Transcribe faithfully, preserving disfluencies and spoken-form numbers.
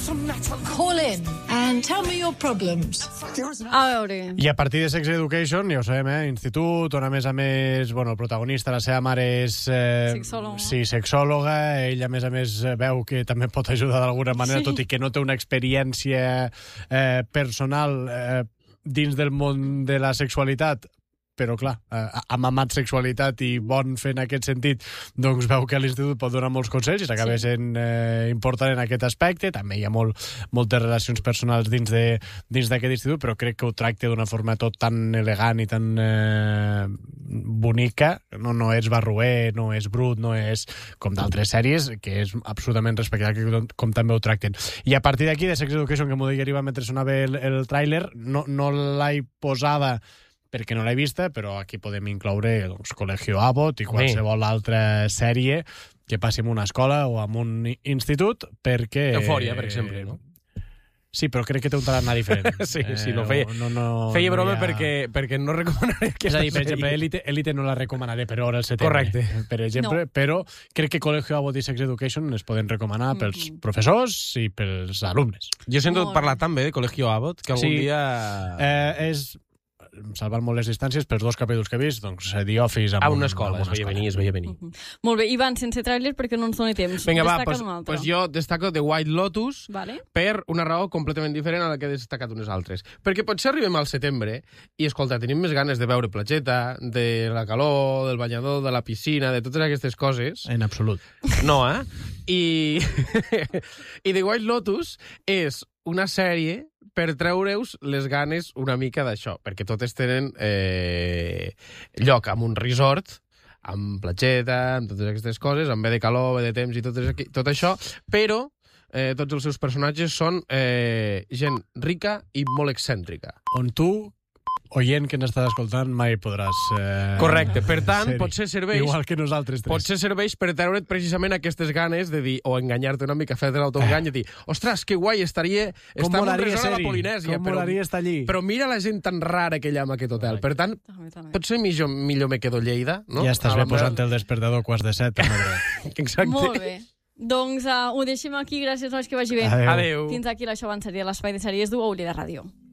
Call in and tell me your problems. A veure... I a partir de Sex Education, ja ho sabem, eh? Institut, on a més a més, bueno, el protagonista, la seva mare és... Eh, Sexòloga. Sí, sexòloga. Ell, a més a més, veu que també pot ajudar d'alguna manera, Sí. tot i que no té una experiència eh, personal eh, dins del món de la sexualitat, però clar, eh, ha mamat sexualitat i bon fer en aquest sentit, doncs veu que l'institut pot donar molts consells i s'acaba Sí. sent eh, important en aquest aspecte. També hi ha molt, moltes relacions personals dins de dins d'aquest institut, però crec que ho tracta d'una forma tot tan elegant i tan eh, bonica. No, no és barroer, no és brut, no és com d'altres sèries, que és absolutament respectable com, com també ho tracten. I a partir d'aquí, de Sex Education, que m'ho deia arriba mentre sonava el, el tràiler, no, no l'he posada perquè no l'he vista, però aquí podem incloure doncs, Colegio Abbott i qualsevol altra sèrie que passi en una escola o en un institut, perquè... Eufòria, per exemple, no? Sí, però crec que té un tarannà diferent. Sí, sí, no feia- no, no, Feia no broma hi ha... perquè, perquè no recomanaré És aquesta a dir, per sèrie. exemple, Elite, Elite no la recomanaré per hora al setembre. Correcte. Per exemple, No. però crec que Colegio Abbott i Sex Education es poden recomanar pels Mm-mm. professors i pels alumnes. Jo sento Molt parlar tan bé de Colegio Abbott que algun Sí. dia... Eh, és salvant molt les distàncies, pels dos capítols que he vist, doncs The Office... amb A un- una escola, amb es veia venir, es veia venir. Mhm. Molt bé, Ivan, sense tràiler perquè no ens doni temps. Vinga, va, Destaca'n pues, un altre. pues jo destaco The White Lotus Vale. per una raó completament diferent a la que he destacat unes altres. Perquè potser arribem al setembre i, escolta, tenim més ganes de veure platgeta, de la calor, del banyador, de la piscina, de totes aquestes coses. En absolut. No, eh? I, I The White Lotus és una sèrie per treure-us les ganes una mica d'això, perquè totes tenen eh, lloc amb un resort, amb platgeta, amb totes aquestes coses, amb bé de calor, bé de temps i tot, aqu- tot això, però eh, tots els seus personatges són eh, gent rica i molt excèntrica. On tu, oient que n'estàs escoltant, mai podràs... Eh, Correcte. Per tant, ser-hi. potser serveix... Igual que nosaltres tres. Potser serveix per treure't precisament aquestes ganes de dir, o enganyar-te una mica, fer-te l'autoengany i dir, ostres, que guai, estaria... Com estar en un molaria resort a la ser-hi. Polinèsia, Com però, molaria estar allí. però mira la gent tan rara que hi ha en aquest hotel. Per tant, També, també. potser millor, millor me quedo a Lleida, no? Ja estàs A la bé posant el despertador quarts de set. També. Exacte. Molt bé. Doncs uh, ho deixem aquí. Gràcies, nois, que vagi bé. Adéu. Adéu. Fins aquí l'Això Abans Seria, l'espai de sèries d'U A U de Ràdio.